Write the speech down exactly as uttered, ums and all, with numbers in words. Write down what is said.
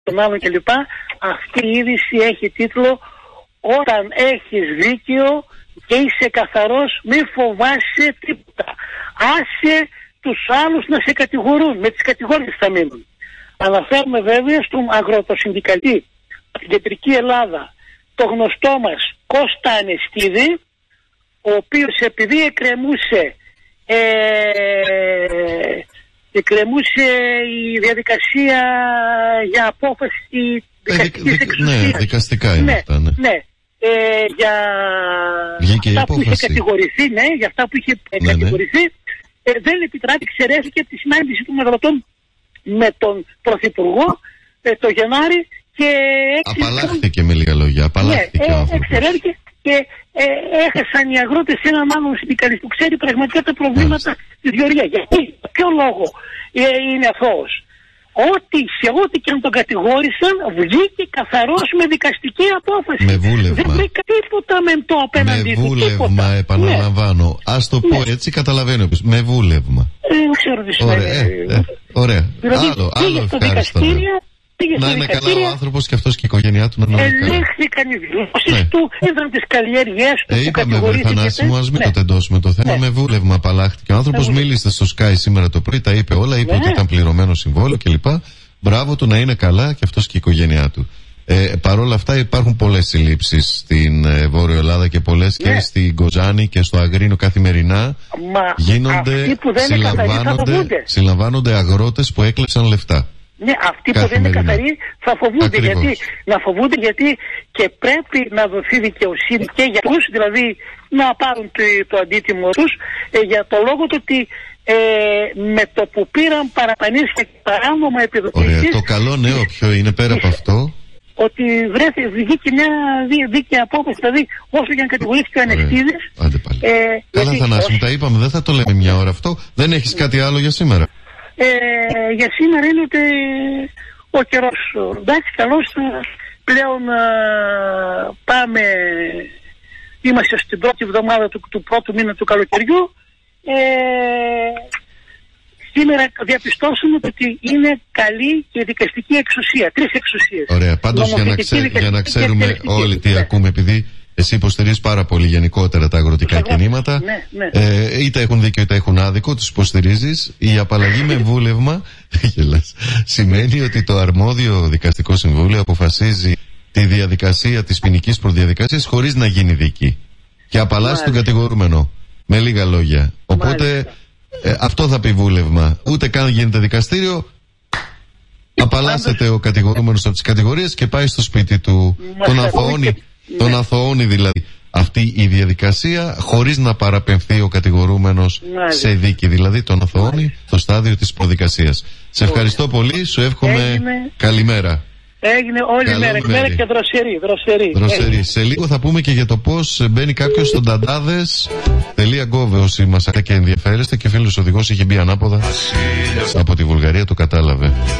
τον άλλον κλπ. Αυτή η είδηση έχει τίτλο «Όταν έχεις δίκαιο και είσαι καθαρός, μη φοβάσαι τίποτα. Άσε τους άλλους να σε κατηγορούν, με τις κατηγορίες θα μείνουν». Αναφέρουμε βέβαια στον αγροτοσυνδικαλιστή από την κεντρική Ελλάδα, το γνωστό μας Κώστα Ανεστίδη, ο οποίος επειδή εκκρεμούσε, ε, εκκρεμούσε η διαδικασία για απόφαση δικαστικής εξουσίας. Ναι, δικαστικά είναι ναι, αυτά, ναι. ναι. Ε, για Βγήκε αυτά που είχε κατηγορηθεί, ναι, για αυτά που είχε ναι, κατηγορηθεί, ναι. Ε, δεν επιτράπηκε, εξαιρέθηκε από τη συνάντηση των αγροτών με τον Πρωθυπουργό ε, το Γενάρη και έξι... Απαλλάχθηκε με λίγα λόγια, απαλλάχθηκε ναι, ο άνθρωπος. Εξαιρέθηκε και ε, έχασαν οι αγρότες έναν άλλον συνδικαλιστή που ξέρει πραγματικά τα προβλήματα της γεωργίας. Γιατί, ποιο λόγο ε, είναι αθώος. Ό,τι, σε ό,τι και αν τον κατηγόρησαν, βγήκε καθαρός με δικαστική απόφαση. Με βούλευμα. Δεν βρήκα τίποτα με το απέναντι του. Με βούλευμα, επαναλαμβάνω. Ναι. Ας το πω ναι. έτσι, καταλαβαίνω. Με βούλευμα. Ε, δεν ξέρω τι σημαίνει. Ωραία. Ε, ε, ωραία. Δηλαδή, άλλο, άλλο ευχάριστο. Να είναι καλά ο άνθρωπος και αυτός και η οικογένειά του να είναι καλά. Ελέγχθηκαν οι δηλώσεις ναι. του, είδαν τις καλλιέργειές του. Ε, είπαμε, βρε Θανάση, ας μην ναι. το τεντώσουμε το θέμα. Ναι. Με βούλευμα απαλλάχθηκε. Ο άνθρωπος ναι. μίλησε στο Sky σήμερα το πρωί, τα είπε όλα, είπε ναι. ότι ήταν πληρωμένο συμβόλαιο κλπ. Μπράβο του, να είναι καλά και αυτός και η οικογένειά του. Ε, Παρ' όλα αυτά υπάρχουν πολλές συλλήψεις στην ε, Βόρεια Ελλάδα και πολλές ναι. και στην Κοζάνη και στο Αγρίνο καθημερινά. Μα γίνονται, συλλαμβάνονται, συλλαμβάνονται αγρότες που έκλεψαν λεφτά. Ναι, αυτοί που δεν είναι καθαροί θα φοβούνται. Γιατί, να φοβούνται γιατί και πρέπει να δοθεί δικαιοσύνη και για τους, δηλαδή να πάρουν το, το αντίτιμο τους, ε, για το λόγο του ότι ε, με το που πήραν παραπανίσια και παράνομα επιδοτήσεις. Ωραία, το καλό νέο ποιο είναι πέρα από αυτό? Ότι βρέθηκε, βγήκε μια δίκαια απόφαση, δηλαδή όσο για να κατηγορήθηκε ο Ανεστίδης. Ε, Καλά Θανάση, μου τα είπαμε, δεν θα το λέμε μια ώρα αυτό. Δεν έχεις κάτι άλλο για σήμερα? Ε, για σήμερα είναι ότι ο καιρός, εντάξει, καλώς, πλέον α, πάμε, είμαστε στην πρώτη εβδομάδα του, του πρώτου μήνα του καλοκαιριού. Ε, σήμερα διαπιστώσουμε ότι είναι καλή και δικαστική εξουσία, τρεις εξουσίες. Ωραία, πάντως για να, ξέ, για να ξέρουμε όλοι τι ναι. ακούμε, επειδή εσύ υποστηρίζεις πάρα πολύ γενικότερα τα αγροτικά Φαγώ. κινήματα. Ναι, ναι. Ε, είτε έχουν δίκιο είτε έχουν άδικο, τους υποστηρίζεις. Η απαλλαγή με βούλευμα σημαίνει ότι το αρμόδιο δικαστικό συμβούλιο αποφασίζει τη διαδικασία της ποινικής προδιαδικασίας χωρίς να γίνει δίκη. Και απαλλάσσει τον κατηγορούμενο. Με λίγα λόγια. Οπότε ε, αυτό θα πει βούλευμα. Ούτε καν γίνεται δικαστήριο. Απαλλάσσεται ο κατηγορούμενος από τις κατηγορίες και πάει στο σπίτι του. Τον αθωώνει. Τον αθωώνει δηλαδή αυτή η διαδικασία χωρίς να παραπεμφθεί ο κατηγορούμενος ναι, σε δίκη. Δηλαδή τον αθωώνει ναι. στο στάδιο της προδικασίας. Σε ευχαριστώ πολύ, σου εύχομαι Έγινε. καλημέρα. Έγινε όλη μέρα, μέρα και δροσερή, δροσερή. δροσερή. Σε λίγο θα πούμε και για το πώς μπαίνει κάποιος στον ταντάδες τελεία γκοβ όσοι μας ακούτε και ενδιαφέρεστε, και φίλος οδηγός είχε μπει ανάποδα από τη Βουλγαρία, το κατάλαβε.